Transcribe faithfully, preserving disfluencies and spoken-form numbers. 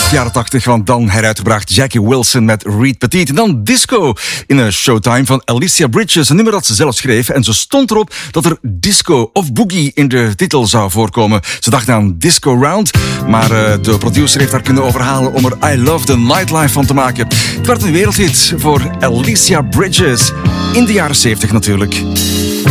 jaren tachtig, want dan heruitgebracht Jackie Wilson met Reed Petit. En dan Disco in een Showtime van Alicia Bridges, een nummer dat ze zelf schreef. En ze stond erop dat er disco of boogie in de titel zou voorkomen. Ze dacht aan Disco Round, maar uh, de producer heeft haar kunnen overhalen om er I Love the Nightlife van te maken. Het werd een wereldhit voor Alicia Bridges in de jaren zeventig natuurlijk.